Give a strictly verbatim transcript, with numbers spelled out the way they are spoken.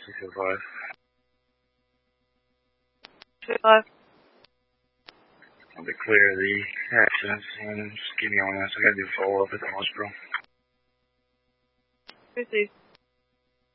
six oh five. six oh five. I'll be clear of the accident scene. Just give me on this. I gotta do follow up at the hospital. Received.